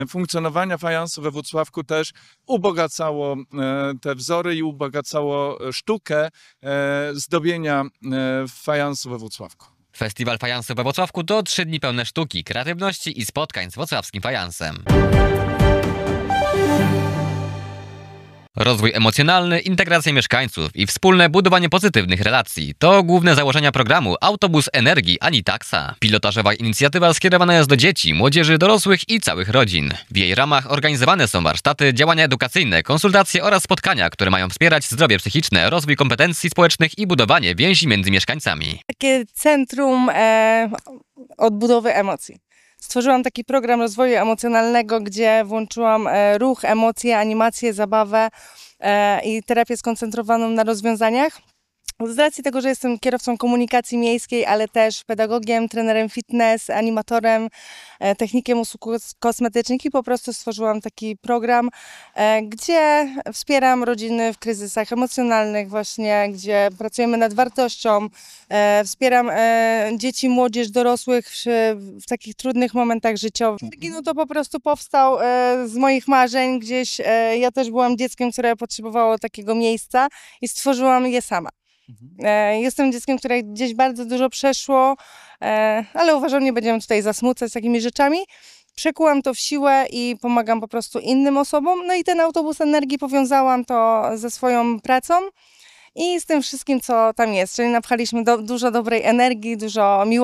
funkcjonowania fajansu we Włocławku też ubogacało te wzory i ubogacało sztukę zdobienia fajansu we Włocławku. Festiwal Fajansu we Włocławku to 3 dni pełne sztuki, kreatywności i spotkań z włocławskim fajansem. Rozwój emocjonalny, integracja mieszkańców i wspólne budowanie pozytywnych relacji to główne założenia programu Autobus Energii Ani Taksa. Pilotażowa inicjatywa skierowana jest do dzieci, młodzieży, dorosłych i całych rodzin. W jej ramach organizowane są warsztaty, działania edukacyjne, konsultacje oraz spotkania, które mają wspierać zdrowie psychiczne, rozwój kompetencji społecznych i budowanie więzi między mieszkańcami. Takie centrum odbudowy emocji. Stworzyłam taki program rozwoju emocjonalnego, gdzie włączyłam ruch, emocje, animację, zabawę i terapię skoncentrowaną na rozwiązaniach. Z racji tego, że jestem kierowcą komunikacji miejskiej, ale też pedagogiem, trenerem fitness, animatorem, technikiem usług kosmetycznych i po prostu stworzyłam taki program, gdzie wspieram rodziny w kryzysach emocjonalnych właśnie, gdzie pracujemy nad wartością, wspieram dzieci, młodzież, dorosłych w takich trudnych momentach życiowych. No to po prostu powstał z moich marzeń gdzieś, ja też byłam dzieckiem, które potrzebowało takiego miejsca i stworzyłam je sama. Jestem dzieckiem, które gdzieś bardzo dużo przeszło, ale uważam, nie będziemy tutaj zasmucać takimi rzeczami. Przekułam to w siłę i pomagam po prostu innym osobom. No i ten autobus energii powiązałam to ze swoją pracą i z tym wszystkim, co tam jest. Czyli napchaliśmy dużo dobrej energii, dużo miłości.